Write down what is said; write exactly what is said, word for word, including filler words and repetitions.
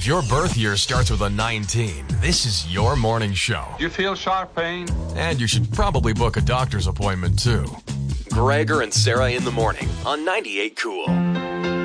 If your birth year starts with a nineteen, this is your morning show. You feel sharp pain? And you should probably book a doctor's appointment, too. Gregor and Sarah in the morning on ninety-eight Cool.